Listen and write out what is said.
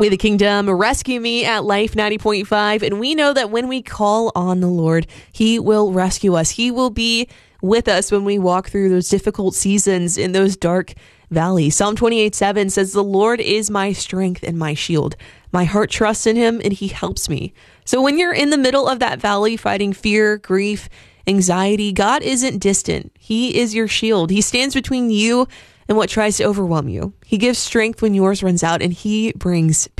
We the Kingdom, Rescue Me at Life 90.5. And we know that when we call on the Lord, He will rescue us. He will be with us when we walk through those difficult seasons in those dark valleys. Psalm 28:7 says, "The Lord is my strength and my shield. My heart trusts in Him and He helps me." So when you're in the middle of that valley fighting fear, grief, anxiety, God isn't distant. He is your shield. He stands between you and what tries to overwhelm you. He gives strength when yours runs out, and He brings